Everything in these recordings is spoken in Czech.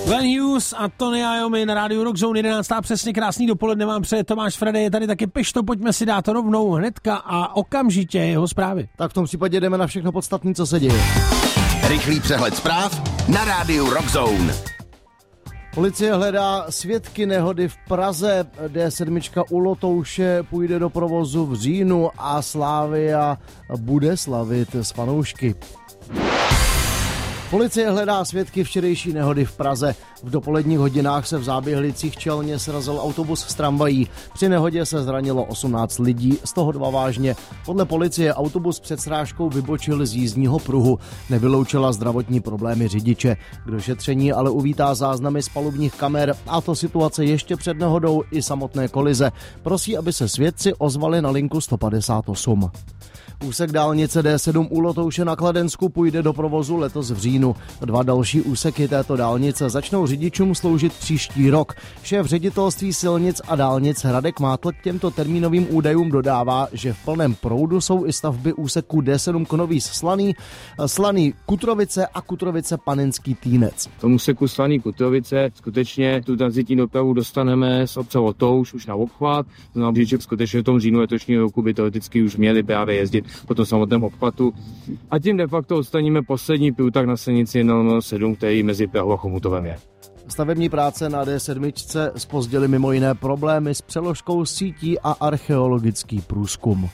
Glenn Hughes a Tony Iommi na rádiu Rock Zone 11. Přesně krásný dopoledne vám přeje Tomáš Fredy, je tady taky Pešto, pojďme si dát rovnou hnedka a okamžitě jeho zprávy. Tak v tom případě jdeme na všechno podstatné, co se děje. Rychlý přehled zpráv na rádiu Rock Zone. Policie hledá svědky nehody v Praze. D7 u Lotouše půjde do provozu v říjnu a Slavia bude slavit s fanoušky. Policie hledá svědky včerejší nehody v Praze. V dopoledních hodinách se v Záběhlicích Čelně srazil autobus s tramvají. Při nehodě se zranilo 18 lidí, z toho 2 vážně. Podle policie autobus před srážkou vybočil z jízdního pruhu. Nevyloučila zdravotní problémy řidiče. K došetření ale uvítá záznamy z palubních kamer, a to situace ještě před nehodou i samotné kolize. Prosí, aby se svědci ozvali na linku 158. Úsek dálnice D7 u Lotouše na Kladensku půjde do provozu letos v říjnu. 2 další úseky této dálnice začnou řidičům sloužit příští rok. Šéf ředitelství silnic a dálnic Hradek Mátl k těmto termínovým údajům dodává, že v plném proudu jsou i stavby úseků D7 Konovíz Slaný Kutrovice a Kutrovice Panenský Týnec. V tom úseku Slaný Kutrovice skutečně tu tranzitní dopravu dostaneme z obce Lotouš už na obchvat. Řidiči skutečně v tom říjnu letošního roku by teoreticky už měli právě jezdit po tom samotném obchvatu. A tím de facto odstraníme poslední průtah na silnici 107, který mezi Prahou a Chomutovem je. Stavební práce na D7 zpozdily mimo jiné problémy s přeložkou sítí a archeologický průzkum.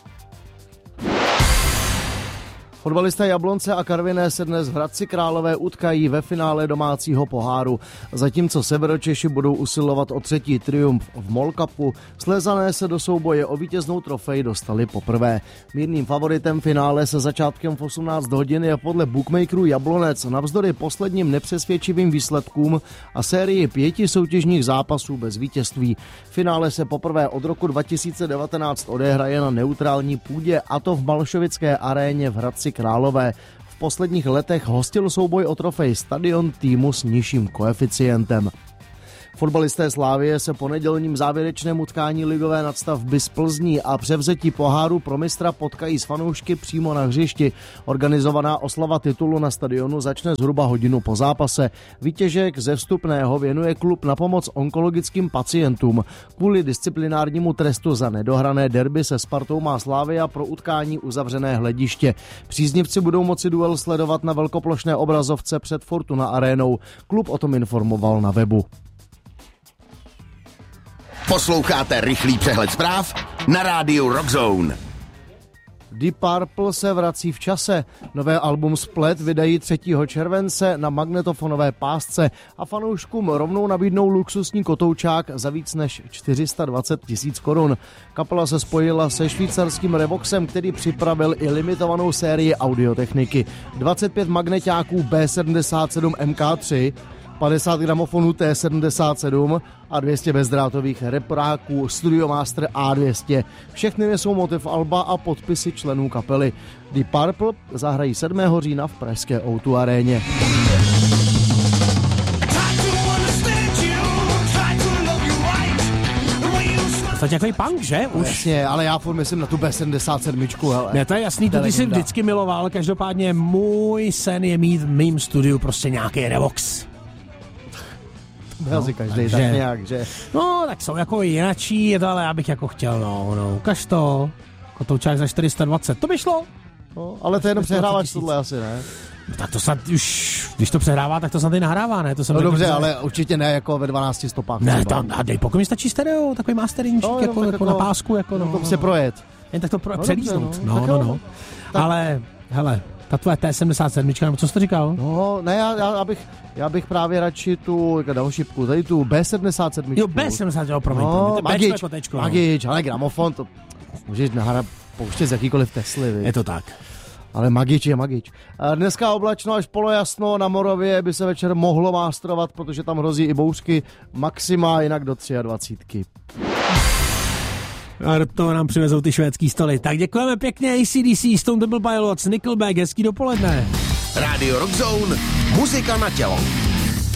Fotbalisté Jablonce a Karviné se dnes v Hradci Králové utkají ve finále domácího poháru. Zatímco Severočeši budou usilovat o 3. triumf v MOL Cupu, Slezané se do souboje o vítěznou trofej dostali poprvé. Mírným favoritem finále se začátkem v 18 hodin je podle bookmakerů Jablonec navzdory posledním nepřesvědčivým výsledkům a sérii 5 soutěžních zápasů bez vítězství. Finále se poprvé od roku 2019 odehraje na neutrální půdě, a to v Malšovické aréně v Hradci Králové. V posledních letech hostil souboj o trofej stadion týmu s nižším koeficientem. Fotbalisté Slavie se po nedělním závěrečném utkání ligové nadstavby z Plzní a převzetí poháru pro mistra potkají s fanoušky přímo na hřišti. Organizovaná oslava titulu na stadionu začne zhruba hodinu po zápase. Výtěžek ze vstupného věnuje klub na pomoc onkologickým pacientům. Kvůli disciplinárnímu trestu za nedohrané derby se Spartou má Slavia pro utkání uzavřené hlediště. Příznivci budou moci duel sledovat na velkoplošné obrazovce před Fortuna arénou. Klub o tom informoval na webu. Posloucháte rychlý přehled zpráv na rádiu Rock Zone. Deep Purple se vrací v čase. Nové album Split vydají 3. července na magnetofonové pásce a fanouškům rovnou nabídnou luxusní kotoučák za víc než 420 000 korun. Kapela se spojila se švýcarským Revoxem, který připravil i limitovanou sérii audiotechniky. 25 magneťáků B77 MK3, 50 gramofonů T77 a 200 bezdrátových repráků Studiomaster A200. Všechny nesou motiv alba a podpisy členů kapely. Deep Purple zahrají 7. října v pražské O2 aréně. To je takový punk, že? Už. Jasně, ale já furt myslím na tu B77, hele. Ne, to je jasný, to ty jsi vždycky miloval, každopádně můj sen je mít v mým studiu prostě nějaký Revox. Asi každý tak nějak, že? No, tak jsou jako jinačí, je to, ale já bych jako chtěl, ukaž to. Kotoučák za 420, to by šlo. No, ale to jenom přehráváš tohle asi, ne? No, tak to snad už, když to přehrává, tak to snad i nahrává, ne? To no dobře, ale určitě ne jako ve 12 stopách. Ne, tam, dej pokud mi stačí stereo, takový mastering, jako na pásku, jako no. To se projet. Jen tak to přelíznout, no. Ale, hele, ta tvoje T77, nebo co jsi to říkal? No, ne, já bych právě radši tu, dal šipku, tady tu B77. Jo, B77, promiň, Magič, ale gramofon, to můžeš pouštět z jakýkoliv Tesly, víš. Je to tak. Ale Magič je Magič. Dneska oblačno až polojasno, na Moravě by se večer mohlo mástrovat, protože tam hrozí i bouřky, maxima jinak do 23. A to nám přivezou ty švédský stoly. Tak děkujeme pěkně AC/DC, Stone Temple Pilots, Nickelback, hezký dopoledne. Radio Rock Zone, muzika na tělo.